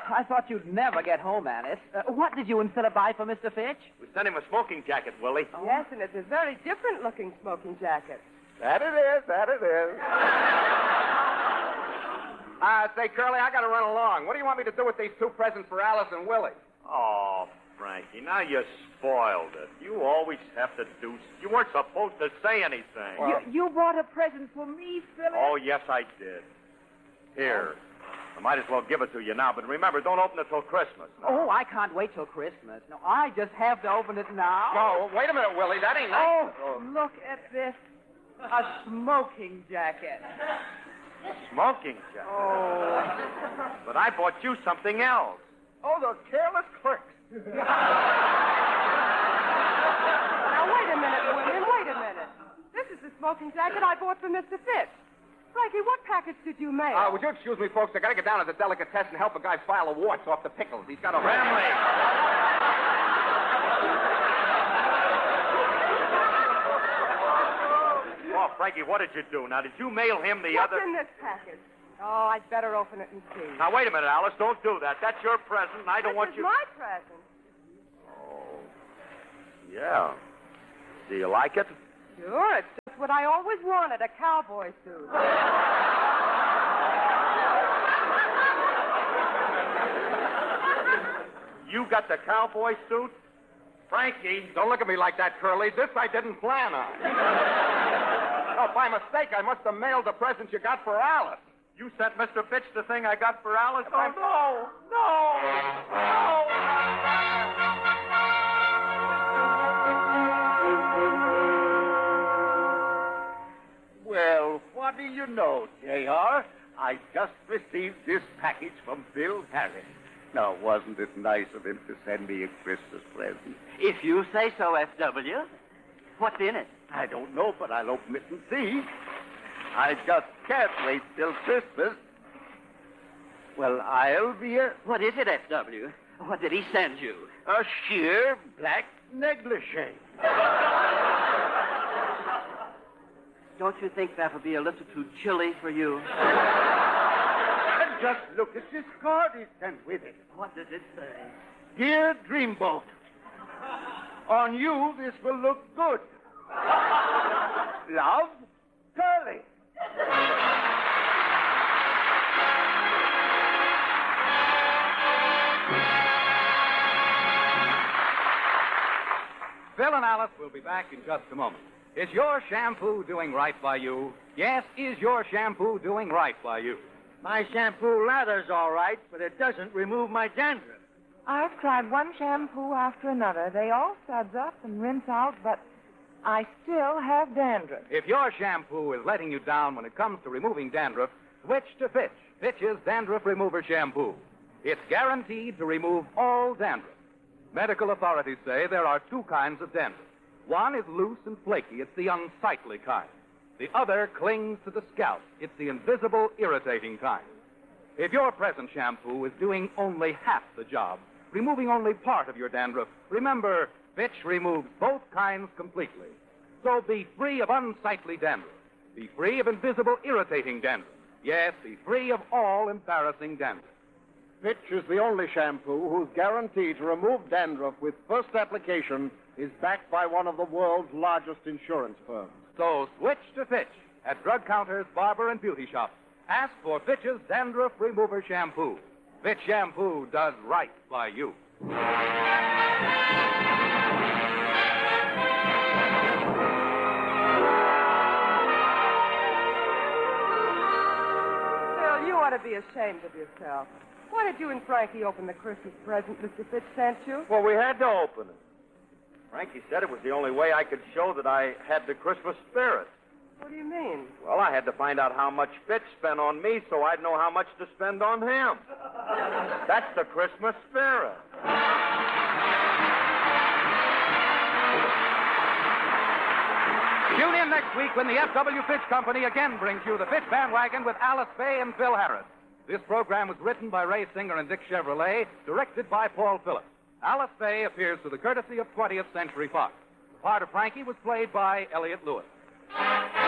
I thought you'd never get home, Alice. What did you and Philip buy for Mr. Fitch? We sent him a smoking jacket, Willie. Oh. Yes, and it's a very different-looking smoking jacket. That it is. Say, Curly, I got to run along. What do you want me to do with these 2 presents for Alice and Willie? Oh, Frankie, now you spoiled it. You always have to do... You weren't supposed to say anything. Well, you bought a present for me, Philip? Oh, yes, I did. Here. I might as well give it to you now, but remember, don't open it till Christmas. Oh, I can't wait till Christmas. No, I just have to open it now. No, wait a minute, Willie. That ain't nice. Oh, look at this. A smoking jacket. Smoking jacket? Oh. But I bought you something else. Oh, the careless clerks. Now, wait a minute, William. Wait a minute. This is the smoking jacket I bought for Mr. Fitch. Frankie, what package did you mail? Would you excuse me, folks? I got to get down to the delicatessen and help a guy file a warts off the pickles. He's got a... Family. Oh, Frankie, what did you do? Now, did you mail him the What's other... in this package? Oh, I'd better open it and see. Now, wait a minute, Alice. Don't do that. That's your present, and I don't want you... This is my present. Oh, yeah. Do you like it? Sure, it's just what I always wanted, a cowboy suit. You got the cowboy suit? Frankie, don't look at me like that, Curly. This I didn't plan on. Oh, by mistake, I must have mailed the present you got for Alice. You sent Mr. Fitch the thing I got for Alice? Oh, no! Well, what do you know, J.R.? I just received this package from Bill Harris. Now, wasn't it nice of him to send me a Christmas present? If you say so, F.W. What's in it? I don't know, but I'll open it and see. I just can't wait till Christmas. Well, I'll be a... What is it, F.W.? What did he send you? A sheer black negligee. Don't you think that would be a little too chilly for you? And just look at this card he sent with it. What does it say? Dear Dreamboat, on you this will look good. Love, Curly. Phil and Alice will be back in just a moment. Is your shampoo doing right by you? Yes, is your shampoo doing right by you? My shampoo lather's all right, but it doesn't remove my dandruff. I've tried one shampoo after another. They all suds up and rinse out, but I still have dandruff. If your shampoo is letting you down when it comes to removing dandruff, switch to Fitch. Fitch's Dandruff Remover Shampoo. It's guaranteed to remove all dandruff. Medical authorities say there are 2 kinds of dandruff. One is loose and flaky. It's the unsightly kind. The other clings to the scalp. It's the invisible, irritating kind. If your present shampoo is doing only half the job, removing only part of your dandruff, remember, Fitch removes both kinds completely. So be free of unsightly dandruff. Be free of invisible, irritating dandruff. Yes, be free of all embarrassing dandruff. Fitch is the only shampoo whose guarantee to remove dandruff with first application is backed by one of the world's largest insurance firms. So switch to Fitch at drug counters, barber, and beauty shops. Ask for Fitch's Dandruff Remover Shampoo. Fitch Shampoo does right by you. Phil, you ought to be ashamed of yourself. Why did you and Frankie open the Christmas present Mr. Fitch sent you? Well, we had to open it. Frankie said it was the only way I could show that I had the Christmas spirit. What do you mean? Well, I had to find out how much Fitch spent on me so I'd know how much to spend on him. That's the Christmas spirit. Tune in next week when the F.W. Fitch Company again brings you the Fitch Bandwagon with Alice Faye and Phil Harris. This program was written by Ray Singer and Dick Chevrolet, directed by Paul Phillips. Alice Faye appears through the courtesy of 20th Century Fox. The part of Frankie was played by Elliott Lewis.